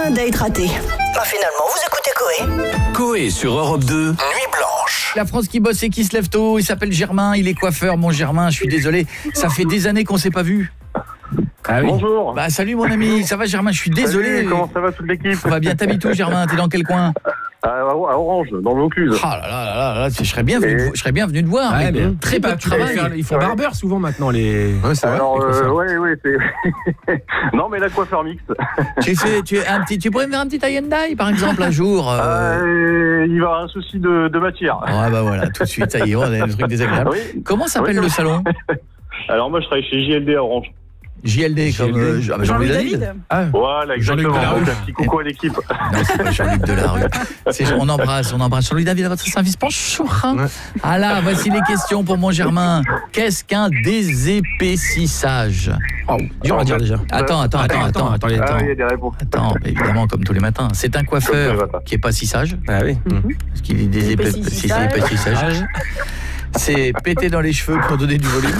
Un date raté. Bah finalement, vous écoutez Coé. Coé sur Europe 2, Nuit Blanche. La France qui bosse et qui se lève tôt, il s'appelle Germain, il est coiffeur. Mon Germain, je suis désolé, ça fait des années qu'on s'est pas vu. Ah oui. Bonjour. Bah salut mon ami, ça va Germain, je suis désolé. Salut, comment ça va toute l'équipe? Ça va bien, t'habites où Germain? T'es dans quel coin? À Orange, dans le Vaucluse. Ah là, je serais bien venu venu te voir. Ouais, mais très peu de travail. Ils font barbeur souvent maintenant les. Ouais, c'est vrai. Alors, c'est... non, mais la coiffeur mixte. Tu pourrais me faire un petit tie and dye par exemple un jour Il va avoir un souci de matière. Ah bah voilà, tout de suite, ça y est, on a un truc désagréable. Oui. Comment s'appelle le salon? Alors moi, je travaille chez JLD à Orange. JLD comme Jean-Louis David. Ah, voilà, exactement. Un petit coucou à l'équipe. Non, c'est pas Jean-Luc Delarue. On embrasse Jean-Louis David à votre service. Bonjour. Ouais. Ah là, voici les questions pour mon Germain. Qu'est-ce qu'un désépaississage? Dur à dire déjà. Attends. Il y a des réponses. Attends, évidemment, comme tous les matins. C'est un coiffeur qui est pas si sage. Ah oui. Parce qu'il est désépaississage. C'est péter dans les cheveux pour donner du volume.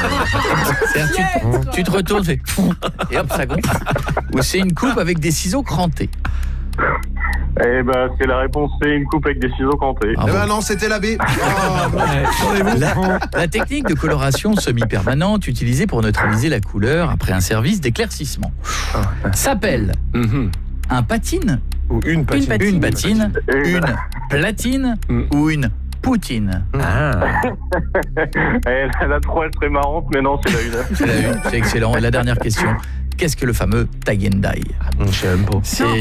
Tu te retournes et hop, ça gonfle. Ou c'est une coupe avec des ciseaux crantés. Eh ben, c'est la réponse, c'est une coupe avec des ciseaux crantés. Eh ben non, c'était la B. La technique de coloration semi-permanente utilisée pour neutraliser la couleur après un service d'éclaircissement s'appelle un patine ou une patine, une platine ou une poutine. La 3 elle serait marrante, mais non, c'est la 1. C'est la 1, c'est excellent. Et la dernière question, qu'est-ce que le fameux tie and dye? Je sais même pas.